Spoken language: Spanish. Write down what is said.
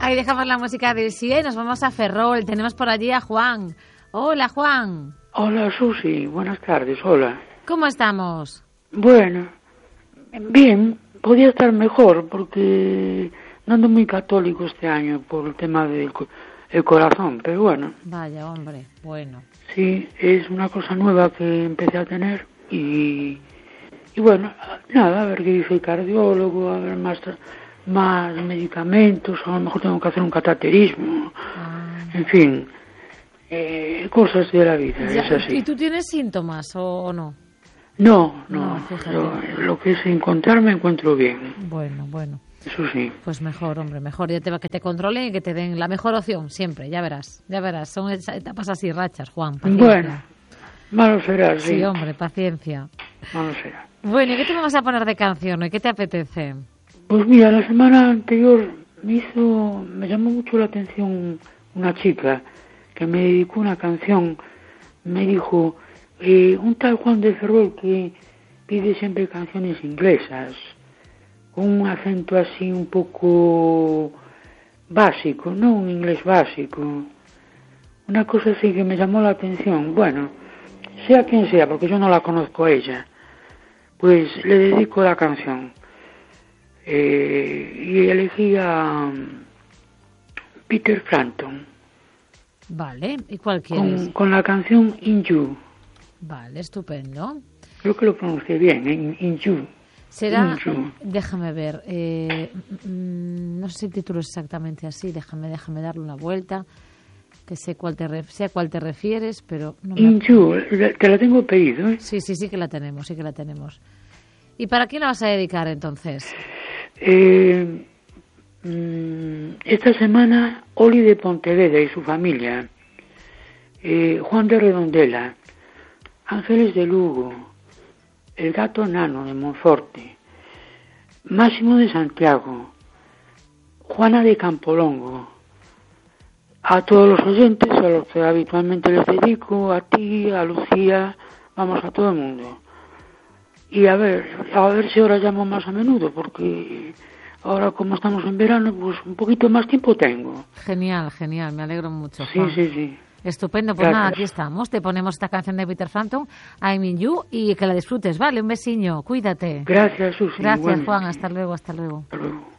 Ahí dejamos la música de Sia y nos vamos a Ferrol. Tenemos por allí a Juan. Hola, Juan. Hola, Susi. Buenas tardes. Hola. ¿Cómo estamos? Bueno, bien. Podía estar mejor porque no ando muy católico este año por el tema del corazón, pero bueno. Vaya, hombre. Bueno. Sí, es una cosa nueva que empecé a tener y bueno, nada, a ver qué dice el cardiólogo, a ver más medicamentos, o a lo mejor tengo que hacer un cateterismo, en fin, cosas de la vida, Ya, es así. ¿y tú tienes síntomas o no? No, fíjate. lo que es encontrar me encuentro bien. Bueno. Eso sí. Pues mejor, hombre, mejor. Ya que te controlen y que te den la mejor opción siempre, ya verás. Son etapas así, rachas, Juan. Paciencia. Bueno, malo será, sí. Sí, hombre, paciencia. Malo será. Bueno, ¿y qué te vamos a poner de canción hoy? ¿Qué te apetece? Pues mira, la semana anterior me llamó mucho la atención una chica que me dedicó una canción. Me dijo, un tal Juan de Ferrol que pide siempre canciones inglesas, con un acento así un poco básico, no un inglés básico. Una cosa así que me llamó la atención. Bueno, sea quien sea, porque yo no la conozco a ella, pues le dedico la canción. Y elegí a Peter Frampton. Vale, ¿y cuál quieres? Con la canción In You. Vale, estupendo. Creo que lo pronuncié bien, In You. Será, déjame ver, no sé si el título es exactamente así, déjame darle una vuelta, que sé a cuál te refieres, pero... No In You, te la tengo pedido, ¿eh? Sí que la tenemos, ¿Y para quién la vas a dedicar entonces? Esta semana, Oli de Pontevedra y su familia, Juan de Redondela, Ángeles de Lugo, el gato Nano de Monforte, Máximo de Santiago, Juana de Campolongo, a todos los oyentes, a los que habitualmente les dedico, a ti, a Lucía, vamos, a todo el mundo. Y a ver si ahora llamo más a menudo, porque ahora como estamos en verano, pues un poquito más tiempo tengo. Genial, me alegro mucho, Juan. Sí. Estupendo, pues nada, aquí estamos. Te ponemos esta canción de Peter Frampton, I'm in You, y que la disfrutes, ¿vale? Un besiño, cuídate. Gracias, Susi. Gracias, Bueno. Juan, hasta luego. Hasta luego.